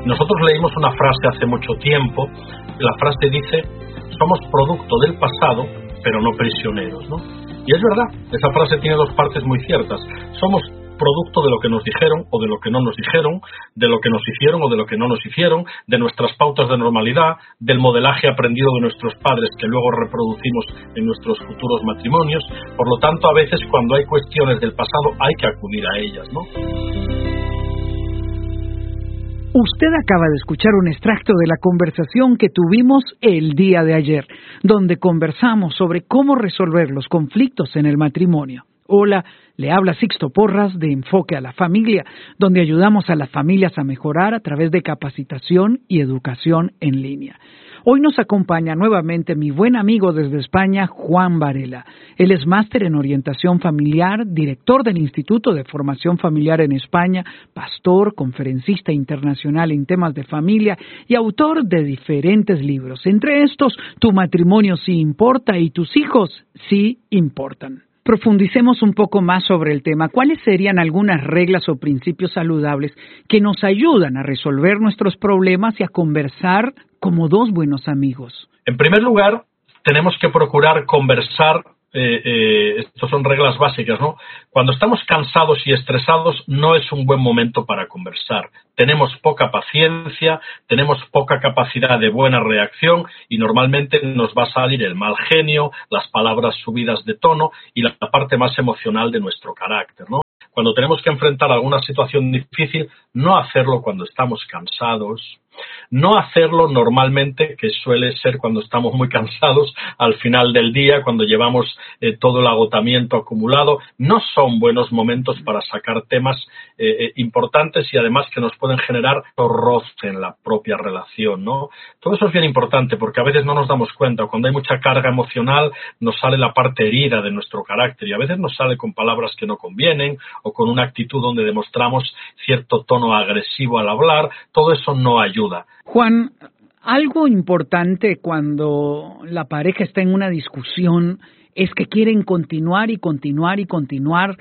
Nosotros leímos una frase hace mucho tiempo. La frase dice: somos producto del pasado, pero no prisioneros, ¿no? Y es verdad, esa frase tiene dos partes muy ciertas. Somos producto de lo que nos dijeron o de lo que no nos dijeron, de lo que nos hicieron o de lo que no nos hicieron, de nuestras pautas de normalidad, del modelaje aprendido de nuestros padres que luego reproducimos en nuestros futuros matrimonios. Por lo tanto, a veces cuando hay cuestiones del pasado hay que acudir a ellas, ¿no? Usted acaba de escuchar un extracto de la conversación que tuvimos el día de ayer, donde conversamos sobre cómo resolver los conflictos en el matrimonio. Hola, le habla Sixto Porras de Enfoque a la Familia, donde ayudamos a las familias a mejorar a través de capacitación y educación en línea. Hoy nos acompaña nuevamente mi buen amigo desde España, Juan Varela. Él es máster en orientación familiar, director del Instituto de Formación Familiar en España, pastor, conferencista internacional en temas de familia y autor de diferentes libros. Entre estos, Tu matrimonio sí importa y Tus hijos sí importan. Profundicemos un poco más sobre el tema. ¿Cuáles serían algunas reglas o principios saludables que nos ayudan a resolver nuestros problemas y a conversar como dos buenos amigos? En primer lugar, tenemos que procurar conversar. Estas son reglas básicas, ¿no? Cuando estamos cansados y estresados no es un buen momento para conversar. Tenemos poca paciencia, tenemos poca capacidad de buena reacción y normalmente nos va a salir el mal genio, las palabras subidas de tono y la parte más emocional de nuestro carácter, ¿no? Cuando tenemos que enfrentar alguna situación difícil, no hacerlo cuando estamos cansados, no hacerlo normalmente, que suele ser cuando estamos muy cansados al final del día, cuando llevamos todo el agotamiento acumulado. No son buenos momentos para sacar temas importantes y además que nos pueden generar roce en la propia relación, ¿no? Todo eso es bien importante porque a veces no nos damos cuenta. Cuando hay mucha carga emocional nos sale la parte herida de nuestro carácter y a veces nos sale con palabras que no convienen o con una actitud donde demostramos cierto tono agresivo al hablar. Todo eso no ayuda. Juan, algo importante cuando la pareja está en una discusión es que quieren continuar y continuar y continuar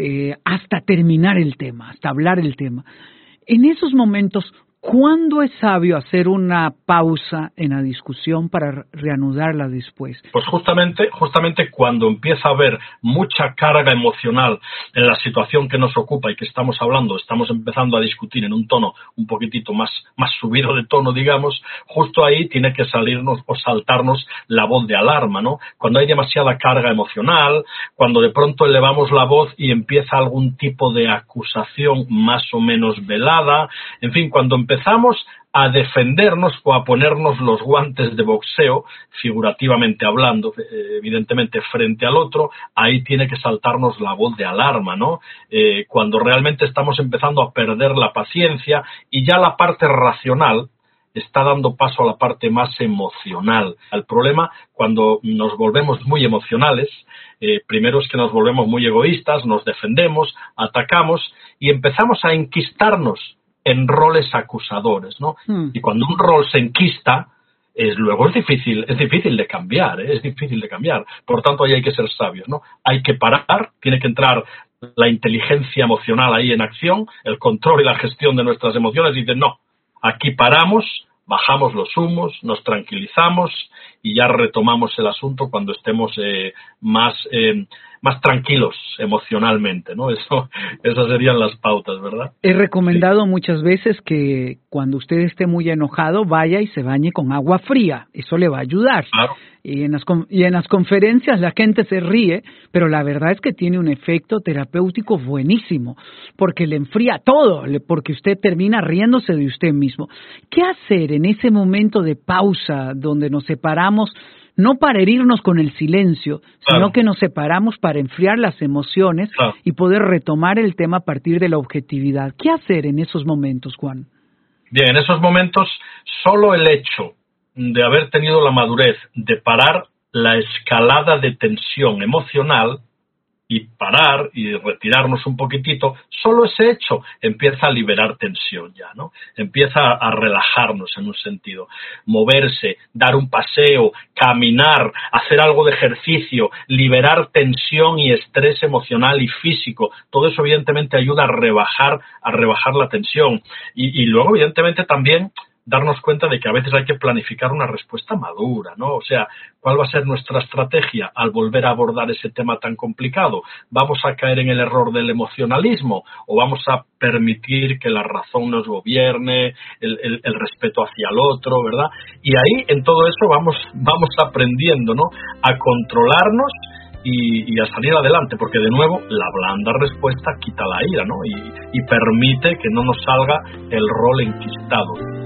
hasta terminar el tema, hasta hablar el tema. En esos momentos, ¿cuándo es sabio hacer una pausa en la discusión para reanudarla después? Pues justamente cuando empieza a haber mucha carga emocional en la situación que nos ocupa y que estamos hablando, estamos empezando a discutir en un tono un poquitito más subido de tono, digamos, justo ahí tiene que salirnos o saltarnos la voz de alarma, ¿no? Cuando hay demasiada carga emocional, cuando de pronto elevamos la voz y empieza algún tipo de acusación más o menos velada, en fin, cuando empezamos a defendernos o a ponernos los guantes de boxeo, figurativamente hablando, evidentemente frente al otro, ahí tiene que saltarnos la voz de alarma, ¿no? Cuando realmente estamos empezando a perder la paciencia y ya la parte racional está dando paso a la parte más emocional. El problema, cuando nos volvemos muy emocionales, primero es que nos volvemos muy egoístas, nos defendemos, atacamos y empezamos a enquistarnos en roles acusadores, ¿no? Y cuando un rol se enquista, luego es difícil de cambiar, es difícil de cambiar. Por tanto, ahí hay que ser sabios, ¿no? Hay que parar, tiene que entrar la inteligencia emocional ahí en acción, el control y la gestión de nuestras emociones, y dicen, no, aquí paramos, bajamos los humos, nos tranquilizamos y ya retomamos el asunto cuando estemos más tranquilos emocionalmente, ¿no? Esas serían las pautas, ¿verdad? He recomendado muchas veces que cuando usted esté muy enojado vaya y se bañe con agua fría. Eso le va a ayudar. Claro. Y en las conferencias la gente se ríe, pero la verdad es que tiene un efecto terapéutico buenísimo, porque le enfría todo, porque usted termina riéndose de usted mismo. ¿Qué hacer en ese momento de pausa donde nos separamos? No para herirnos con el silencio, sino que nos separamos para enfriar las emociones y poder retomar el tema a partir de la objetividad. ¿Qué hacer en esos momentos, Juan? Bien, en esos momentos, solo el hecho de haber tenido la madurez de parar la escalada de tensión emocional y parar y retirarnos un poquitito, solo ese hecho empieza a liberar tensión ya, ¿no? Empieza a relajarnos en un sentido. Moverse, dar un paseo, caminar, hacer algo de ejercicio, liberar tensión y estrés emocional y físico. Todo eso evidentemente ayuda a rebajar la tensión. Y luego evidentemente también darnos cuenta de que a veces hay que planificar una respuesta madura, ¿no? O sea, ¿cuál va a ser nuestra estrategia al volver a abordar ese tema tan complicado? ¿Vamos a caer en el error del emocionalismo o vamos a permitir que la razón nos gobierne, el respeto hacia el otro, ¿verdad? Y ahí, en todo eso, vamos aprendiendo, ¿no?, a controlarnos y a salir adelante, porque de nuevo la blanda respuesta quita la ira, ¿no? Y permite que no nos salga el rol enquistado.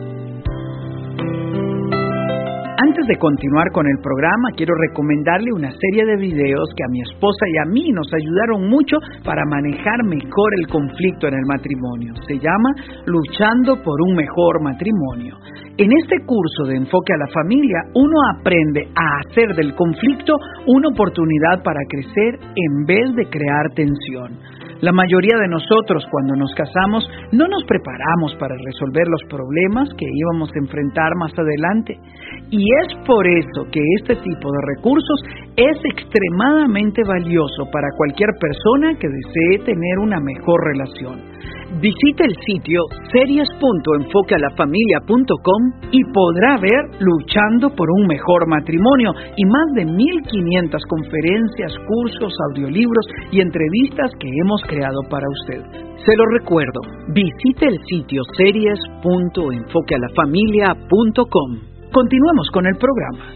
Antes de continuar con el programa, quiero recomendarle una serie de videos que a mi esposa y a mí nos ayudaron mucho para manejar mejor el conflicto en el matrimonio. Se llama Luchando por un mejor matrimonio. En este curso de enfoque a la familia, uno aprende a hacer del conflicto una oportunidad para crecer en vez de crear tensión. La mayoría de nosotros, cuando nos casamos, no nos preparamos para resolver los problemas que íbamos a enfrentar más adelante. Y es por eso que este tipo de recursos es extremadamente valioso para cualquier persona que desee tener una mejor relación. Visite el sitio series.enfoquealafamilia.com y podrá ver Luchando por un mejor matrimonio y más de 1,500 conferencias, cursos, audiolibros y entrevistas que hemos creado para usted. Se lo recuerdo, visite el sitio series.enfoquealafamilia.com. Continuemos con el programa.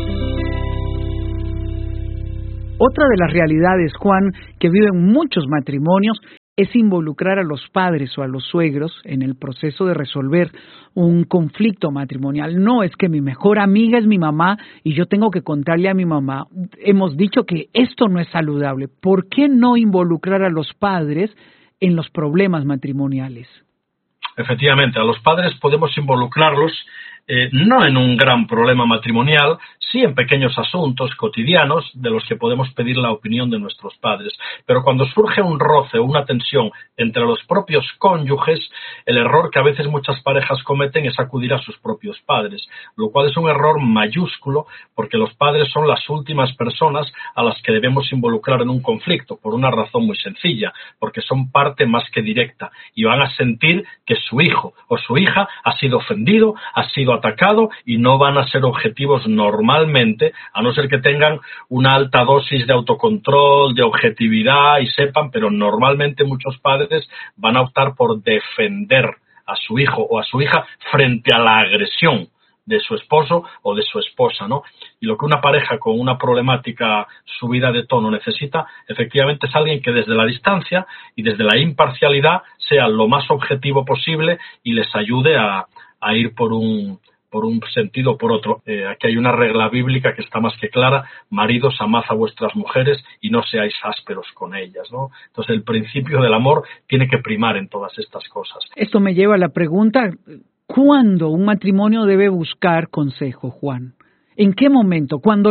Otra de las realidades, Juan, que viven muchos matrimonios es involucrar a los padres o a los suegros en el proceso de resolver un conflicto matrimonial. No, es que mi mejor amiga es mi mamá y yo tengo que contarle a mi mamá. Hemos dicho que esto no es saludable. ¿Por qué no involucrar a los padres en los problemas matrimoniales? Efectivamente, a los padres podemos involucrarlos no en un gran problema matrimonial, sí en pequeños asuntos cotidianos de los que podemos pedir la opinión de nuestros padres. Pero cuando surge un roce o una tensión entre los propios cónyuges, el error que a veces muchas parejas cometen es acudir a sus propios padres, lo cual es un error mayúsculo porque los padres son las últimas personas a las que debemos involucrar en un conflicto, por una razón muy sencilla, porque son parte más que directa y van a sentir que su hijo o su hija ha sido ofendido, ha sido atacado y no van a ser objetivos normalmente, a no ser que tengan una alta dosis de autocontrol, de objetividad y sepan, pero normalmente muchos padres van a optar por defender a su hijo o a su hija frente a la agresión de su esposo o de su esposa, ¿no? Y lo que una pareja con una problemática subida de tono necesita, efectivamente, es alguien que desde la distancia y desde la imparcialidad sea lo más objetivo posible y les ayude a ir por un sentido o por otro. Aquí hay una regla bíblica que está más que clara: maridos, amad a vuestras mujeres y no seáis ásperos con ellas, ¿no? Entonces el principio del amor tiene que primar en todas estas cosas. Esto me lleva a la pregunta: ¿cuándo un matrimonio debe buscar consejo, Juan? ¿En qué momento? ¿Cuando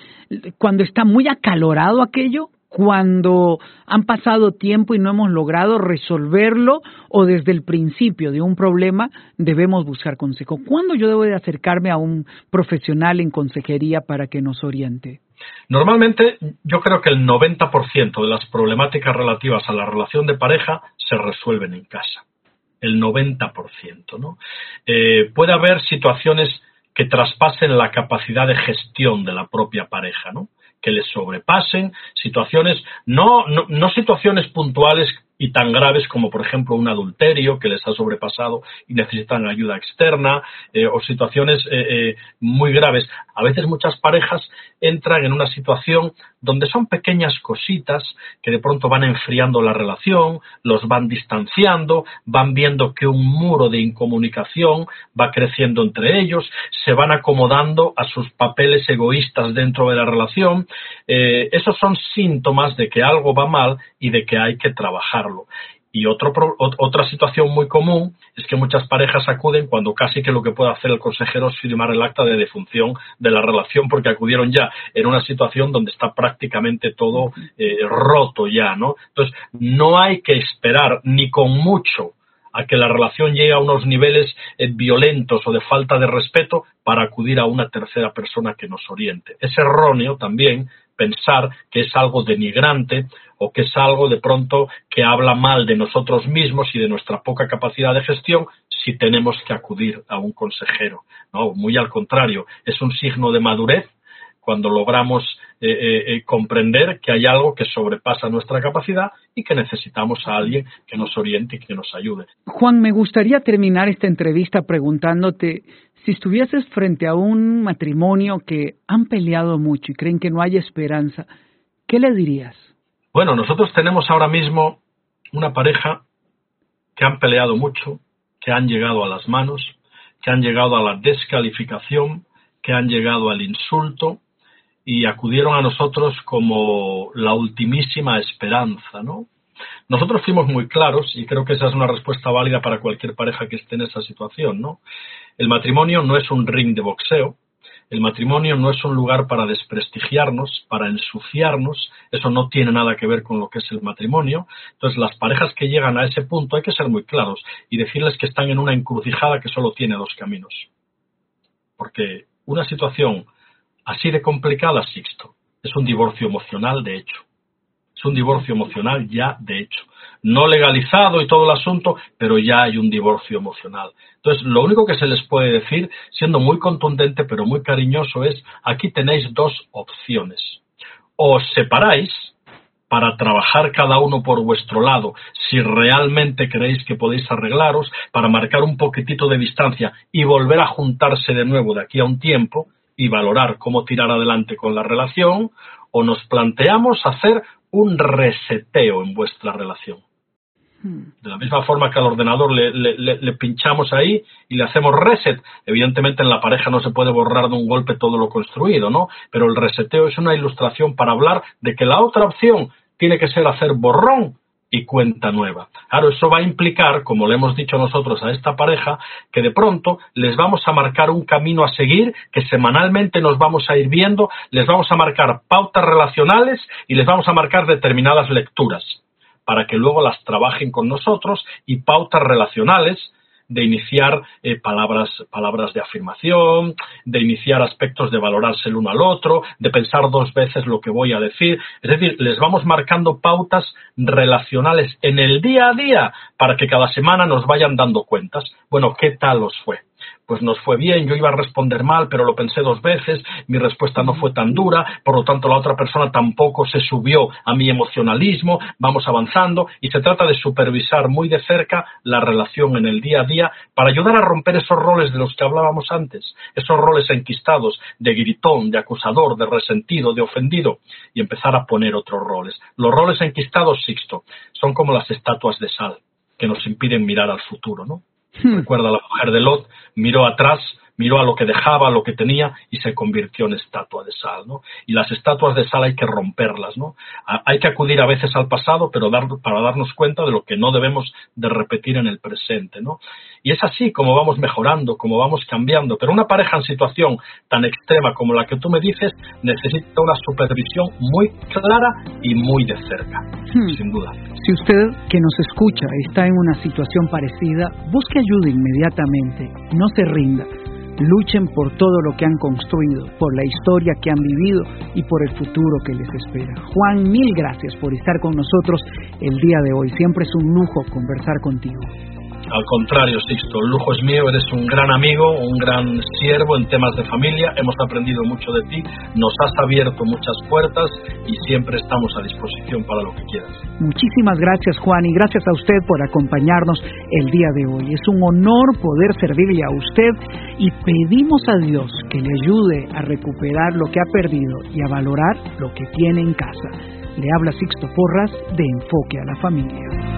está muy acalorado aquello? ¿Cuando han pasado tiempo y no hemos logrado resolverlo? ¿O desde el principio de un problema debemos buscar consejo? ¿Cuándo yo debo de acercarme a un profesional en consejería para que nos oriente? Normalmente yo creo que el 90% de las problemáticas relativas a la relación de pareja se resuelven en casa. El 90%, ¿no? Puede haber situaciones que traspasen la capacidad de gestión de la propia pareja, ¿no?, que les sobrepasen, situaciones, no situaciones puntuales y tan graves como, por ejemplo, un adulterio que les ha sobrepasado y necesitan ayuda externa, o situaciones muy graves. A veces muchas parejas entran en una situación donde son pequeñas cositas que de pronto van enfriando la relación, los van distanciando, van viendo que un muro de incomunicación va creciendo entre ellos, se van acomodando a sus papeles egoístas dentro de la relación. Esos son síntomas de que algo va mal y de que hay que trabajarlo. Y otra situación muy común es que muchas parejas acuden cuando casi que lo que puede hacer el consejero es firmar el acta de defunción de la relación, porque acudieron ya en una situación donde está prácticamente todo roto ya, ¿no? Entonces, no hay que esperar ni con mucho a que la relación llegue a unos niveles violentos o de falta de respeto para acudir a una tercera persona que nos oriente. Es erróneo también pensar que es algo denigrante o que es algo de pronto que habla mal de nosotros mismos y de nuestra poca capacidad de gestión si tenemos que acudir a un consejero, ¿no? Muy al contrario, es un signo de madurez cuando logramos comprender que hay algo que sobrepasa nuestra capacidad y que necesitamos a alguien que nos oriente y que nos ayude. Juan, me gustaría terminar esta entrevista preguntándote, si estuvieses frente a un matrimonio que han peleado mucho y creen que no hay esperanza, ¿qué le dirías? Bueno, nosotros tenemos ahora mismo una pareja que han peleado mucho, que han llegado a las manos, que han llegado a la descalificación, que han llegado al insulto, y acudieron a nosotros como la ultimísima esperanza, ¿no? Nosotros fuimos muy claros, y creo que esa es una respuesta válida para cualquier pareja que esté en esa situación, ¿no? El matrimonio no es un ring de boxeo, el matrimonio no es un lugar para desprestigiarnos, para ensuciarnos, eso no tiene nada que ver con lo que es el matrimonio. Entonces, las parejas que llegan a ese punto hay que ser muy claros y decirles que están en una encrucijada que solo tiene dos caminos. Porque una situación así de complicada, Sixto, es un divorcio emocional de hecho. Es un divorcio emocional ya de hecho. No legalizado y todo el asunto, pero ya hay un divorcio emocional. Entonces, lo único que se les puede decir, siendo muy contundente pero muy cariñoso, es: aquí tenéis dos opciones. O os separáis para trabajar cada uno por vuestro lado, si realmente creéis que podéis arreglaros, para marcar un poquitito de distancia y volver a juntarse de nuevo de aquí a un tiempo, y valorar cómo tirar adelante con la relación, o nos planteamos hacer un reseteo en vuestra relación. De la misma forma que al ordenador le pinchamos ahí y le hacemos reset. Evidentemente en la pareja no se puede borrar de un golpe todo lo construido, ¿no? Pero el reseteo es una ilustración para hablar de que la otra opción tiene que ser hacer borrón y cuenta nueva. Claro, eso va a implicar, como le hemos dicho nosotros a esta pareja, que de pronto les vamos a marcar un camino a seguir, que semanalmente nos vamos a ir viendo, les vamos a marcar pautas relacionales y les vamos a marcar determinadas lecturas, para que luego las trabajen con nosotros, y pautas relacionales de iniciar palabras de afirmación, de iniciar aspectos de valorarse el uno al otro, de pensar dos veces lo que voy a decir. Es decir, les vamos marcando pautas relacionales en el día a día para que cada semana nos vayan dando cuentas. Bueno, ¿qué tal os fue? Pues nos fue bien, yo iba a responder mal, pero lo pensé dos veces, mi respuesta no fue tan dura, por lo tanto la otra persona tampoco se subió a mi emocionalismo, vamos avanzando, y se trata de supervisar muy de cerca la relación en el día a día para ayudar a romper esos roles de los que hablábamos antes, esos roles enquistados de gritón, de acusador, de resentido, de ofendido, y empezar a poner otros roles. Los roles enquistados, Sixto, son como las estatuas de sal que nos impiden mirar al futuro, ¿no? Recuerda, la mujer de Lot miró atrás, miró a lo que dejaba, a lo que tenía, y se convirtió en estatua de sal, ¿no? Y las estatuas de sal hay que romperlas, ¿no? Hay que acudir a veces al pasado, pero para darnos cuenta de lo que no debemos de repetir en el presente, ¿no? Y es así como vamos mejorando, como vamos cambiando. Pero una pareja en situación tan extrema como la que tú me dices necesita una supervisión muy clara y muy de cerca, sin duda. Si usted que nos escucha está en una situación parecida, busque ayuda inmediatamente, no se rinda. Luchen por todo lo que han construido, por la historia que han vivido y por el futuro que les espera. Juan, mil gracias por estar con nosotros el día de hoy. Siempre es un lujo conversar contigo. Al contrario, Sixto, el lujo es mío, eres un gran amigo, un gran siervo en temas de familia, hemos aprendido mucho de ti, nos has abierto muchas puertas y siempre estamos a disposición para lo que quieras. Muchísimas gracias, Juan, y gracias a usted por acompañarnos el día de hoy. Es un honor poder servirle a usted y pedimos a Dios que le ayude a recuperar lo que ha perdido y a valorar lo que tiene en casa. Le habla Sixto Porras de Enfoque a la Familia.